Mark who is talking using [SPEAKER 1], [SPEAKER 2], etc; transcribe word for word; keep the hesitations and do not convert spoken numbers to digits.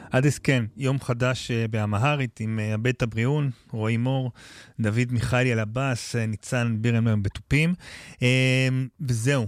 [SPEAKER 1] עד הסכן, יום חדש באמהרית עם הבית הבריאון, רועי מור, דוד מיכאלי על הבאס, ניצן בירנר בתופים. וזהו,